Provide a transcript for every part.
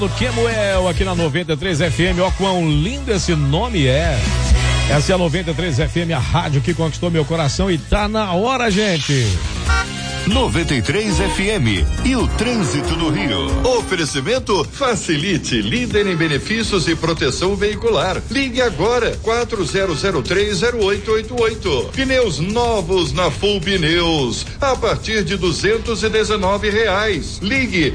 Kemuel aqui na 93 FM, ó quão lindo esse nome é. Essa é a 93 FM, a rádio que conquistou meu coração e tá na hora, gente. 93 FM e o trânsito no Rio. Oferecimento Facilite, líder em benefícios e proteção veicular. Ligue agora 40030888. Pneus novos na Full Pneus a partir de R$219. Ligue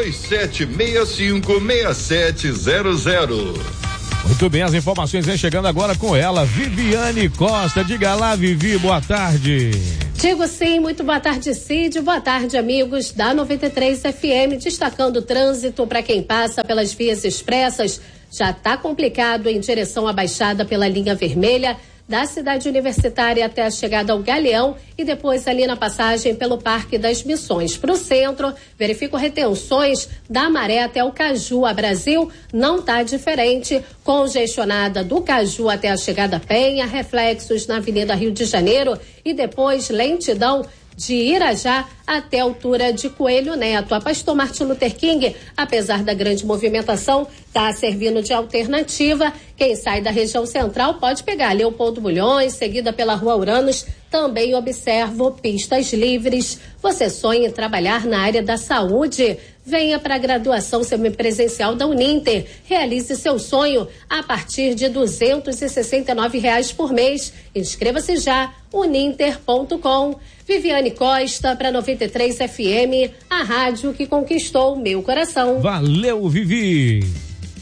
27656700. Muito bem, as informações vêm chegando agora com ela, Viviane Costa. Diga lá, Vivi, boa tarde. Digo sim, muito boa tarde, Cid. Boa tarde, amigos da 93 FM. Destacando o trânsito para quem passa pelas vias expressas. Já está complicado em direção à Baixada pela linha vermelha, da Cidade Universitária até a chegada ao Galeão e depois ali na passagem pelo Parque das Missões. Para o centro, verifico retenções da Maré até o Caju. A Brasil não está diferente, congestionada do Caju até a chegada à Penha, reflexos na Avenida Rio de Janeiro e depois lentidão de Irajá até a altura de Coelho Neto. A Pastor Martin Luther King, apesar da grande movimentação, está servindo de alternativa. Quem sai da região central pode pegar Leopoldo Bulhões, seguida pela Rua Uranus. Também observo pistas livres. Você sonha em trabalhar na área da saúde? Venha para a graduação semipresencial da Uninter. Realize seu sonho a partir de R$269 por mês. Inscreva-se já, uninter.com. Viviane Costa para 93 FM, a rádio que conquistou meu coração. Valeu, Vivi.